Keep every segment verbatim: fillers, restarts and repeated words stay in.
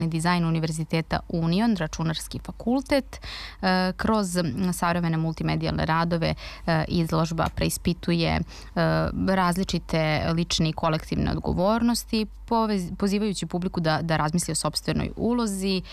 dizajn Univerziteta Union, računarski fakultet. Kroz savremene multimedijalne radove izložba preispituje različite lične i kolektivne odgovornosti, pozivajući publiku da, da razmisli o sopstvenoj ulozi,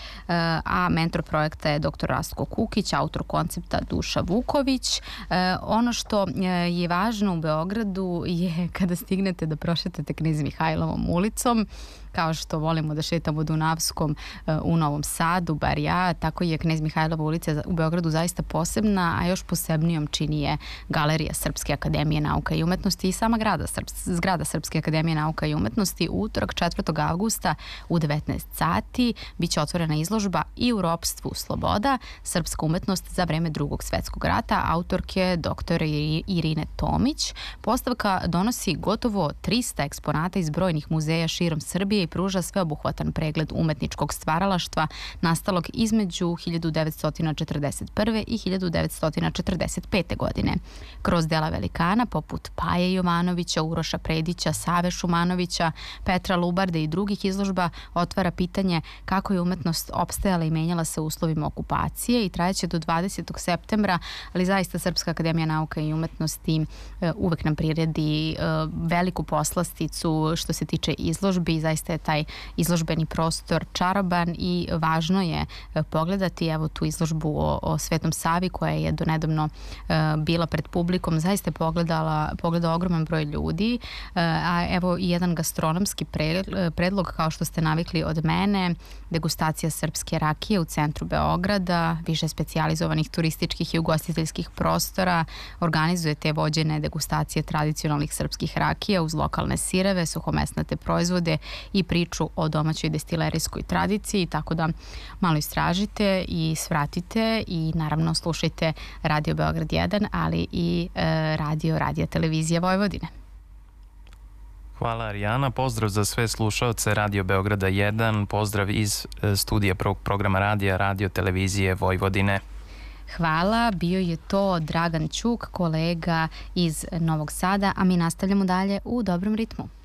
a mentor projekta je doktor Rastko Kukić, autor koncepta Duša Vuković. Ono što je važno u Beogradu je kada stignete da prošetate Knez Mihajlovom ulicom, kao što volimo da šetamo Dunavskom u Novom Sadu, bar ja, tako je Knez Mihajlova ulica u Beogradu zaista posebna, a još posebnijom čini je Galerija Srpske akademije nauka i umetnosti i sama grada, zgrada Srpske akademije nauka i umetnosti. U utorak četvrtog avgusta u devetnaest sati biće otvorena izložba I u ropstvu sloboda, srpska umetnost za vreme Drugog svetskog rata, autorke doktor Irine Tomić. Postavka donosi gotovo trista eksponata iz brojnih muzeja širom Srbije i pruža sveobuhvatan pregled umetničkog stvaralaštva nastalog između hiljadu devetsto četrdeset prve i hiljadu devetsto četrdeset pete. godine. Kroz dela velikana poput Paje Jovanovića, Uroša Predića, Save Šumanovića, Petra Lubarde i drugih izložba otvara pitanje kako je umetnost opstajala i menjala se u uslovima okupacije i trajeće do dvadesetog septembra, ali zaista Srpska akademija nauka i umetnosti uvek nam priredi veliku poslasticu što se tiče izložbi i zaista je taj izložbeni prostor čaroban i važno je pogledati evo tu izložbu o, o Svetom Savi koja je donedavno bila pred publikom, zaista je pogledala, pogledao ogroman broj ljudi, a evo i jedan gastronomski pre, predlog kao što ste navikli od mene, degustacija srpske rakije u centru Beograda, više specijalizovanih turističkih i ugostiteljskih prostora, organizuje te vođene degustacije tradicionalnih srpskih rakija uz lokalne sireve, suhomesnate proizvode i priču o domaćoj destilerijskoj tradiciji, tako da malo istražite i svratite i naravno slušajte Radio Beograd jedan, ali i e, radio, radio televizija Vojvodine. Hvala Arijana, pozdrav za sve slušaoce Radio Beograda jedan, pozdrav iz studija prvog programa radija Radio televizije Vojvodine. Hvala, bio je to Dragan Ćuk, kolega iz Novog Sada, a mi nastavljamo dalje u dobrom ritmu.